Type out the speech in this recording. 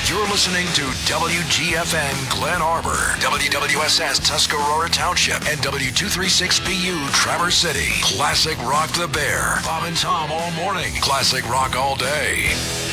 You're listening to WGFN Glen Arbor, WWSS Tuscarora Township, and W236BU Traverse City. Classic Rock the Bear. Bob and Tom all morning. Classic Rock all day.